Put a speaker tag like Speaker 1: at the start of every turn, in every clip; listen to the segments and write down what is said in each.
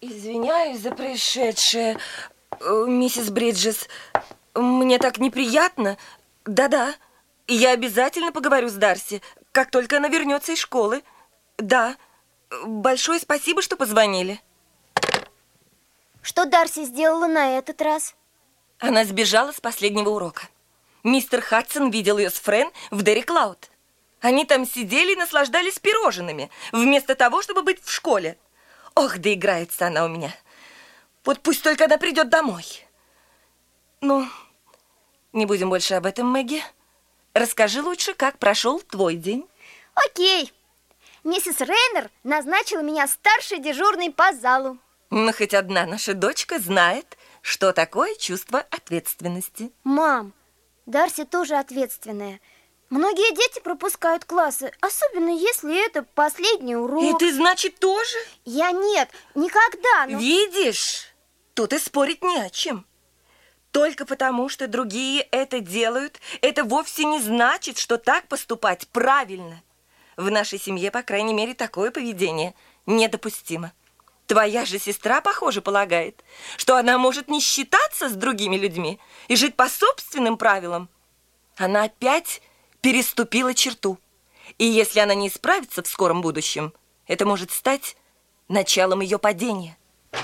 Speaker 1: Извиняюсь за происшедшее, миссис Бриджес. Мне так неприятно. Да-да, я обязательно поговорю с Дарси, как только она вернется из школы. Да, большое спасибо, что позвонили.
Speaker 2: Что Дарси сделала на этот раз?
Speaker 1: Она сбежала с последнего урока. Мистер Хадсон видел ее с Френ в Дерри Клауд. Они там сидели и наслаждались пирожными, вместо того, чтобы быть в школе. Ох, да играется она у меня. Вот пусть только она придет домой. Ну, не будем больше об этом, Мэгги. Расскажи лучше, как прошел твой день.
Speaker 2: Окей. Миссис Рейнер назначила меня старшей дежурной по залу.
Speaker 1: Но хоть одна наша дочка знает, что такое чувство ответственности.
Speaker 2: Мам, Дарси тоже ответственная. Многие дети пропускают классы, особенно если это последний урок.
Speaker 1: И ты, значит, тоже?
Speaker 2: Я нет, никогда. Но...
Speaker 1: Видишь, тут и спорить не о чем. Только потому, что другие это делают, это вовсе не значит, что так поступать правильно. В нашей семье, по крайней мере, такое поведение недопустимо. Твоя же сестра, похоже, полагает, что она может не считаться с другими людьми и жить по собственным правилам. Она опять переступила черту. И если она не исправится в скором будущем, это может стать началом ее падения.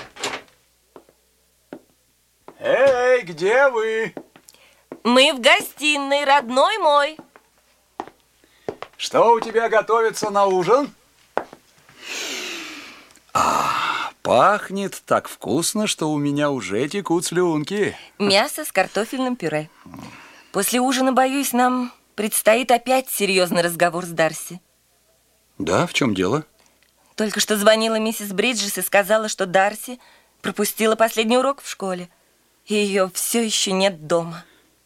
Speaker 3: Эй, где вы?
Speaker 1: Мы в гостиной, родной мой.
Speaker 3: Что у тебя готовится на ужин? Пахнет так вкусно, что у меня уже текут слюнки.
Speaker 1: Мясо с картофельным пюре. После ужина, боюсь, нам предстоит опять серьезный разговор с Дарси.
Speaker 3: Да, в чем дело?
Speaker 1: Только что звонила миссис Бриджес и сказала, что Дарси пропустила последний урок в школе. И ее все еще нет дома.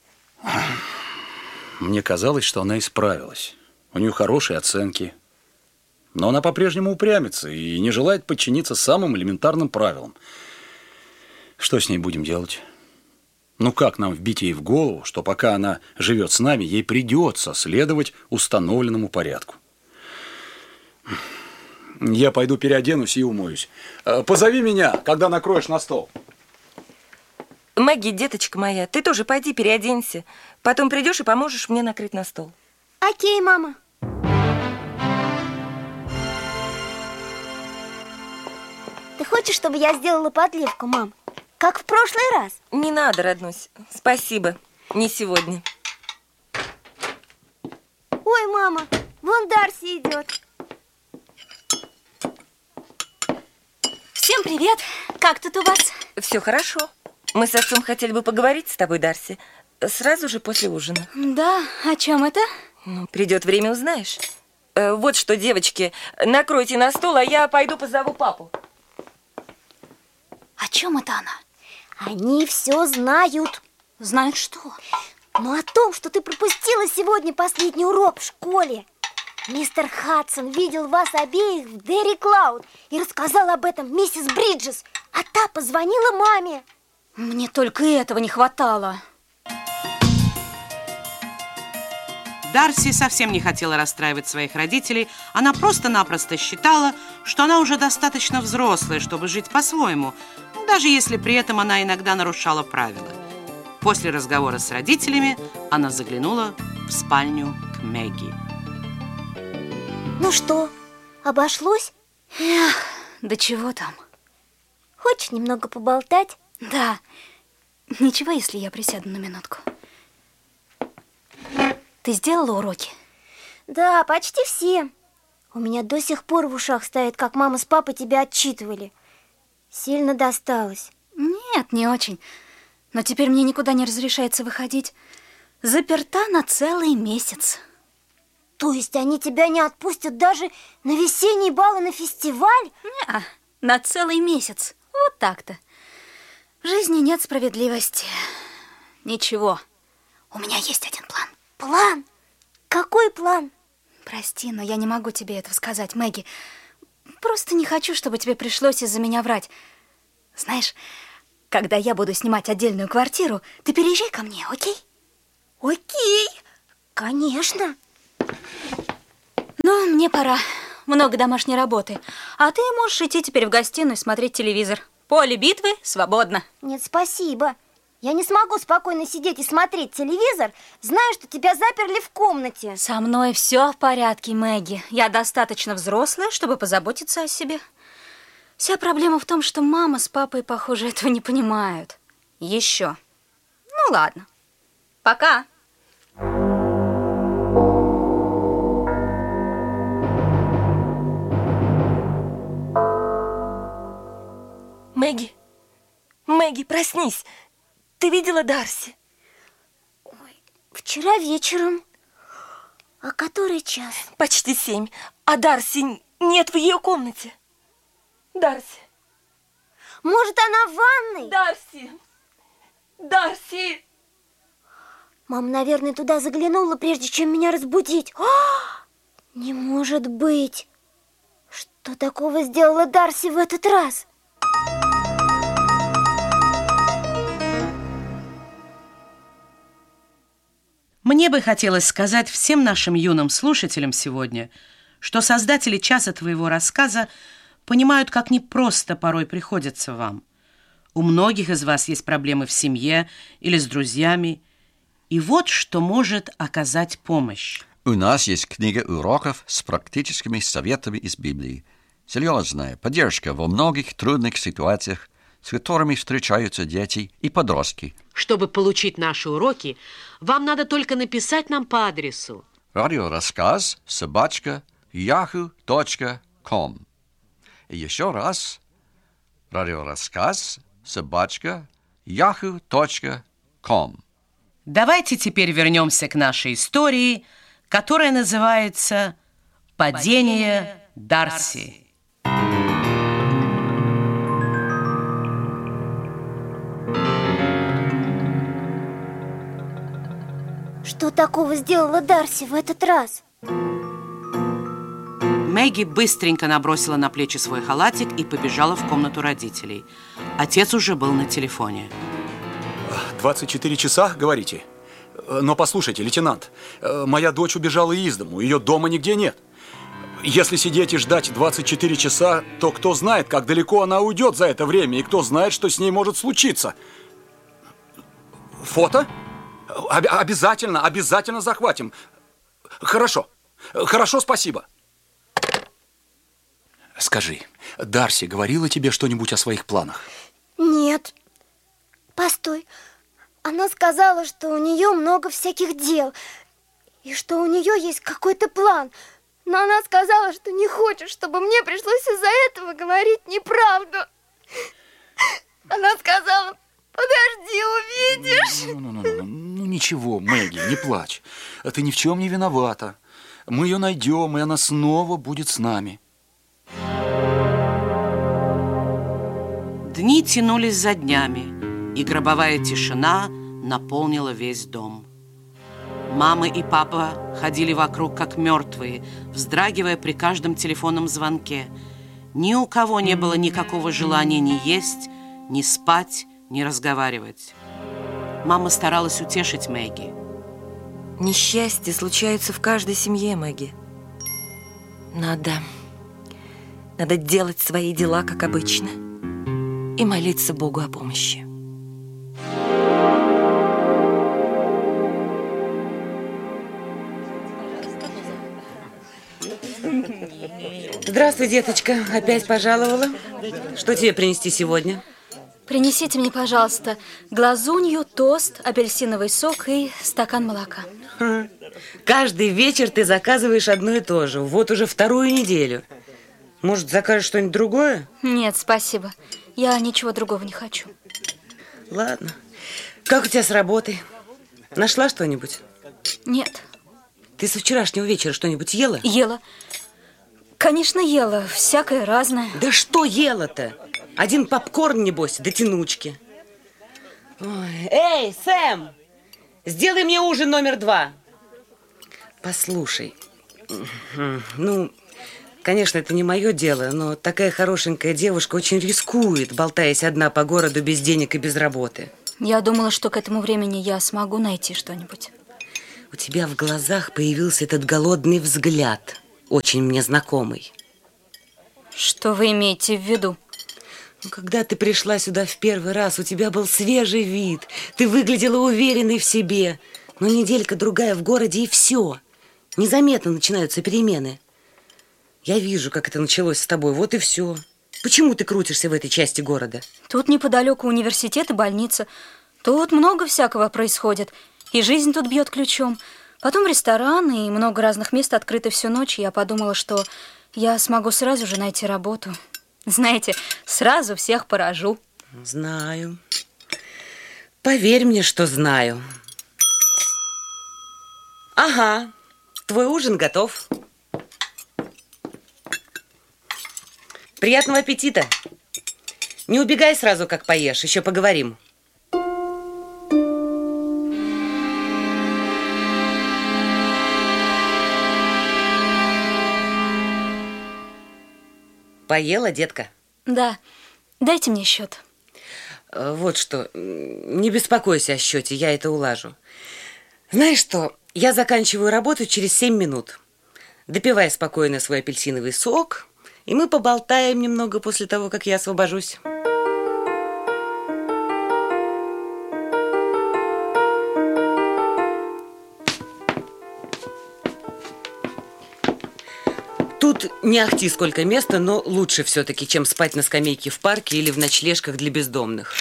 Speaker 3: Мне казалось, что она исправилась. У нее хорошие оценки. Но она по-прежнему упрямится и не желает подчиниться самым элементарным правилам. Что с ней будем делать? Ну как нам вбить ей в голову, что пока она живет с нами, ей придется следовать установленному порядку? Я пойду переоденусь и умоюсь. Позови меня, когда накроешь на стол.
Speaker 1: Мэгги, деточка моя, ты тоже пойди переоденься. Потом придешь и поможешь мне накрыть на стол.
Speaker 2: Окей, мама. Ты хочешь, чтобы я сделала подливку, мам? Как в прошлый раз?
Speaker 1: Не надо, роднусь. Спасибо. Не сегодня.
Speaker 2: Ой, мама, вон Дарси идет.
Speaker 4: Всем привет! Как тут у вас?
Speaker 1: Все хорошо. Мы с отцом хотели бы поговорить с тобой, Дарси, сразу же после ужина.
Speaker 4: Да, о чем это?
Speaker 1: Ну, придет время, узнаешь. Вот что, девочки, накройте на стол, а я пойду позову папу.
Speaker 4: О чем это она?
Speaker 2: Они все знают.
Speaker 4: Знают что?
Speaker 2: Но о том, что ты пропустила сегодня последний урок в школе. Мистер Хадсон видел вас обеих в Дерри Клауд и рассказал об этом миссис Бриджес, а та позвонила маме.
Speaker 4: Мне только этого не хватало.
Speaker 5: Дарси совсем не хотела расстраивать своих родителей. Она просто-напросто считала, что она уже достаточно взрослая, чтобы жить по-своему, даже если при этом она иногда нарушала правила. После разговора с родителями она заглянула в спальню к Мэгги.
Speaker 2: Ну что, обошлось?
Speaker 4: Эх, да чего там?
Speaker 2: Хочешь немного поболтать?
Speaker 4: Да. Ничего, если я присяду на минутку. Ты сделала уроки?
Speaker 2: Да, почти все. У меня до сих пор в ушах стоит, как мама с папой тебя отчитывали. Сильно досталось.
Speaker 4: Нет, не очень. Но теперь мне никуда не разрешается выходить. Заперта на целый месяц.
Speaker 2: То есть они тебя не отпустят даже на весенний бал и на фестиваль?
Speaker 4: Не, на целый месяц. Вот так-то. В жизни нет справедливости. Ничего. У меня есть один план.
Speaker 2: План? Какой план?
Speaker 4: Прости, но я не могу тебе этого сказать, Мэгги. Просто не хочу, чтобы тебе пришлось из-за меня врать. Знаешь, когда я буду снимать отдельную квартиру, ты переезжай ко мне, окей?
Speaker 2: Окей, конечно.
Speaker 4: Ну, мне пора. Много домашней работы. А ты можешь идти теперь в гостиную и смотреть телевизор. Поле битвы свободно.
Speaker 2: Нет, спасибо. Я не смогу спокойно сидеть и смотреть телевизор, зная, что тебя заперли в комнате.
Speaker 4: Со мной все в порядке, Мэгги. Я достаточно взрослая, чтобы позаботиться о себе. Вся проблема в том, что мама с папой, похоже, этого не понимают. Еще. Ну ладно. Пока.
Speaker 1: Мэгги, Мэгги, проснись. Ты видела Дарси?
Speaker 2: Ой, вчера вечером. А который час?
Speaker 1: Почти 7. А Дарси нет в ее комнате. Дарси.
Speaker 2: Может, она в ванной?
Speaker 1: Дарси. Дарси.
Speaker 2: Мама, наверное, туда заглянула, прежде чем меня разбудить. Не может быть. Что такого сделала Дарси в этот раз?
Speaker 5: Мне бы хотелось сказать всем нашим юным слушателям сегодня, что создатели «Часа твоего рассказа» понимают, как непросто порой приходится вам. У многих из вас есть проблемы в семье или с друзьями, и вот что может оказать помощь.
Speaker 6: У нас есть книга уроков с практическими советами из Библии. Серьезная поддержка во многих трудных ситуациях, с которыми встречаются дети и подростки.
Speaker 7: Чтобы получить наши уроки, вам надо только написать нам по адресу radioraskaz@yahoo.com. И еще раз radioraskaz@yahoo.com.
Speaker 5: Давайте теперь вернемся к нашей истории, которая называется «Падение Дарси».
Speaker 2: Что такого сделала Дарси в этот раз?
Speaker 5: Мэгги быстренько набросила на плечи свой халатик и побежала в комнату родителей. Отец уже был на телефоне.
Speaker 3: 24 часа, говорите? Но послушайте, лейтенант, моя дочь убежала из дому, ее дома нигде нет. Если сидеть и ждать 24 часа, то кто знает, как далеко она уйдет за это время, и кто знает, что с ней может случиться. Фото? Обязательно захватим. Хорошо, спасибо. Скажи, Дарси говорила тебе что-нибудь о своих планах?
Speaker 2: Нет. Постой. Она сказала, что у нее много всяких дел, и что у нее есть какой-то план. Но она сказала, что не хочет, чтобы мне пришлось из-за этого говорить неправду. Она сказала: подожди, увидишь.
Speaker 3: Ну, ничего, Мэгги, не плачь. Ты ни в чем не виновата. Мы ее найдем, и она снова будет с нами.
Speaker 5: Дни тянулись за днями, и гробовая тишина наполнила весь дом. Мама и папа ходили вокруг как мертвые, вздрагивая при каждом телефонном звонке. Ни у кого не было никакого желания ни есть, ни спать, ни разговаривать. Мама старалась утешить Мэгги.
Speaker 1: Несчастья случаются в каждой семье, Мэгги. Надо делать свои дела, как обычно, и молиться Богу о помощи.
Speaker 8: Здравствуй, деточка. Опять пожаловала? Что тебе принести сегодня?
Speaker 4: Принесите мне, пожалуйста, глазунью, тост, апельсиновый сок и стакан молока.
Speaker 8: Каждый вечер ты заказываешь одно и то же. Вот уже вторую неделю. Может, закажешь что-нибудь другое?
Speaker 4: Нет, спасибо. Я ничего другого не хочу.
Speaker 8: Ладно. Как у тебя с работой? Нашла что-нибудь?
Speaker 4: Нет.
Speaker 8: Ты со вчерашнего вечера что-нибудь ела?
Speaker 4: Ела. Конечно, ела. Всякое разное.
Speaker 8: Да что ела-то? Один попкорн, небось, да тянучки. Ой. Эй, Сэм! Сделай мне ужин номер 2. Послушай. Ну, конечно, это не мое дело, но такая хорошенькая девушка очень рискует, болтаясь одна по городу без денег и без работы.
Speaker 4: Я думала, что к этому времени я смогу найти что-нибудь.
Speaker 8: У тебя в глазах появился этот голодный взгляд, очень мне знакомый.
Speaker 4: Что вы имеете в виду?
Speaker 8: Ну, когда ты пришла сюда в первый раз, у тебя был свежий вид. Ты выглядела уверенной в себе. Но неделька-другая в городе, и все. Незаметно начинаются перемены. Я вижу, как это началось с тобой. Вот и все. Почему ты крутишься в этой части города?
Speaker 4: Тут неподалеку университет и больница. Тут много всякого происходит. И жизнь тут бьет ключом. Потом ресторан, и много разных мест открыты всю ночь. И я подумала, что я смогу сразу же найти работу. Знаете, сразу всех поражу.
Speaker 8: Знаю. Поверь мне, что знаю. Ага, твой ужин готов. Приятного аппетита. Не убегай сразу, как поешь, еще поговорим. Поела, детка?
Speaker 4: Да, дайте мне счет.
Speaker 8: Вот что, не беспокойся о счете, я это улажу. Знаешь что, я заканчиваю работу через 7 минут. Допивай спокойно свой апельсиновый сок, и мы поболтаем немного после того, как я освобожусь. Тут не ахти сколько места, но лучше все-таки, чем спать на скамейке в парке или в ночлежках для бездомных.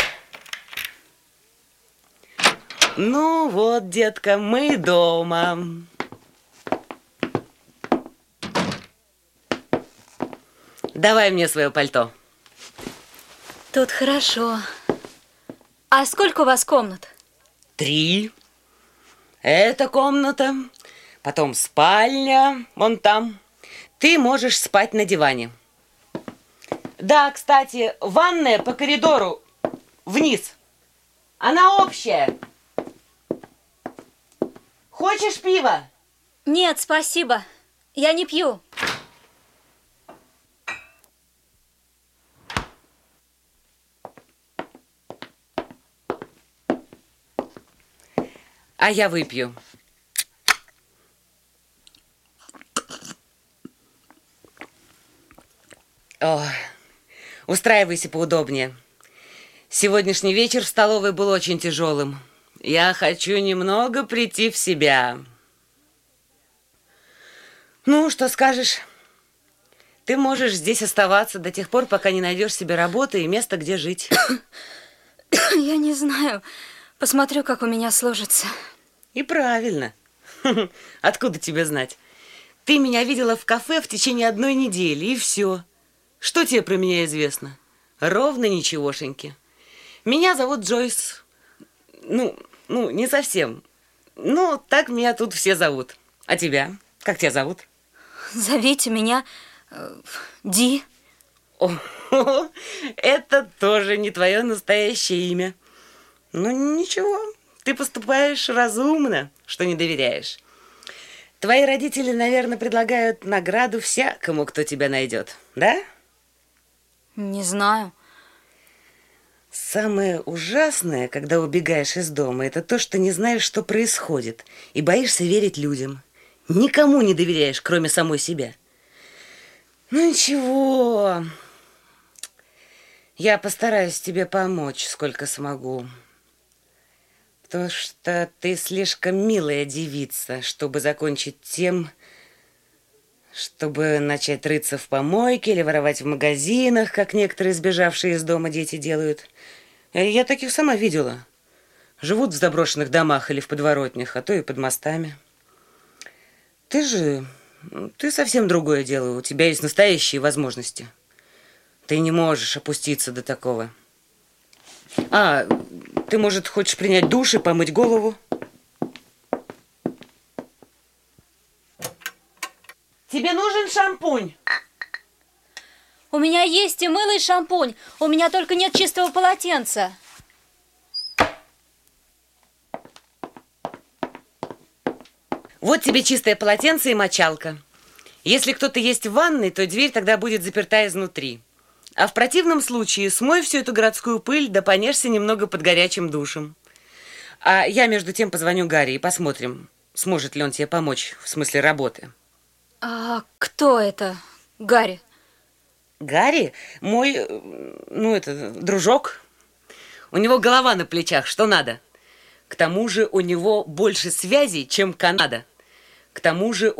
Speaker 8: Ну вот, детка, мы дома. Давай мне свое пальто.
Speaker 4: Тут хорошо. А сколько у вас комнат?
Speaker 8: 3. Это комната, потом спальня, вон там. Ты можешь спать на диване. Да, кстати, ванная по коридору вниз. Она общая. Хочешь пива?
Speaker 4: Нет, спасибо. Я не пью.
Speaker 8: А я выпью. О, устраивайся поудобнее. Сегодняшний вечер в столовой был очень тяжелым. Я хочу немного прийти в себя. Ну, что скажешь? Ты можешь здесь оставаться до тех пор, пока не найдешь себе работы и место, где жить.
Speaker 4: Я не знаю. Посмотрю, как у меня сложится.
Speaker 8: И правильно. Откуда тебе знать? Ты меня видела в кафе в течение 1 недели, и все. Что тебе про меня известно? Ровно ничегошеньки. Меня зовут Джойс. Ну, не совсем. Ну, так меня тут все зовут. А тебя? Как тебя зовут?
Speaker 4: Зовите меня Ди.
Speaker 8: О, это тоже не твое настоящее имя. Ну, ничего, ты поступаешь разумно, что не доверяешь. Твои родители, наверное, предлагают награду всякому, кто тебя найдет, да?
Speaker 4: Не знаю.
Speaker 8: Самое ужасное, когда убегаешь из дома, это то, что не знаешь, что происходит, и боишься верить людям. Никому не доверяешь, кроме самой себя. Ну, ничего. Я постараюсь тебе помочь, сколько смогу. Потому что ты слишком милая девица, чтобы закончить тем, чтобы начать рыться в помойке или воровать в магазинах, как некоторые сбежавшие из дома дети делают. Я таких сама видела. Живут в заброшенных домах или в подворотнях, а то и под мостами. Ты совсем другое дело. У тебя есть настоящие возможности. Ты не можешь опуститься до такого. А, ты, может, хочешь принять душ и помыть голову? Тебе нужен шампунь?
Speaker 4: У меня есть и мыло, и шампунь. У меня только нет чистого полотенца.
Speaker 8: Вот тебе чистое полотенце и мочалка. Если кто-то есть в ванной, то дверь тогда будет заперта изнутри. А в противном случае смой всю эту городскую пыль, да понежься немного под горячим душем. А я, между тем, позвоню Гарри и посмотрим, сможет ли он тебе помочь в смысле работы.
Speaker 4: А кто это, Гарри?
Speaker 8: Гарри мой, дружок. У него голова на плечах, что надо. К тому же у него больше связей, чем Канада. К тому же